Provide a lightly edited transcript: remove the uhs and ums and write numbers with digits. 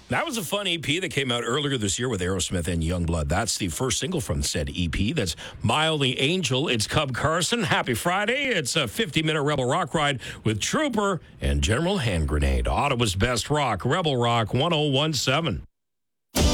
That was a fun EP that came out earlier this year with Aerosmith and Youngblood. That's the first single from said EP. That's Mildly Angel. It's Cub Carson. Happy Friday. It's a 50-minute Rebel Rock ride with Trooper and General Hand Grenade. Ottawa's best rock, Rebel Rock 1017.